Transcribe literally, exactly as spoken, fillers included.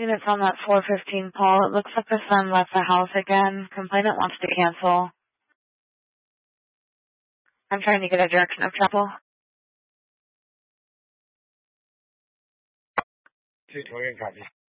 Units on that four fifteen call. It looks like the son left the house again. Complainant wants to cancel. I'm trying to get a direction of travel. two twenty, copy.